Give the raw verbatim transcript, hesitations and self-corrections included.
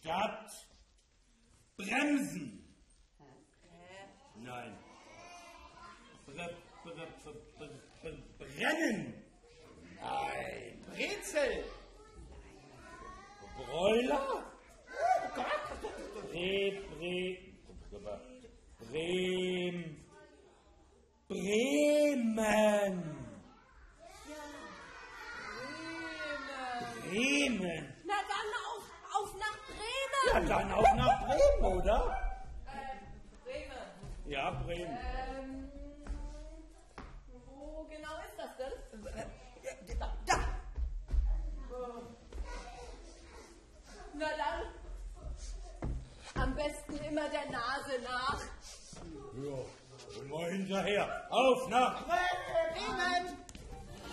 Stadt bremsen. Hä? Nein. Bre bre bre bre bre brennen. Nein. Brezel. Broiler. Bre, bre, Bremen. Bremen. Bremen. Na dann auf, auf nach Bremen. Ja, dann auch nach Bremen, oder? Äh, Bremen. Ja, Bremen. Ähm, wo genau ist das denn? Da. da. Na dann, am besten immer der Nase nach. Ja, immer hinterher. Auf nach Bremen.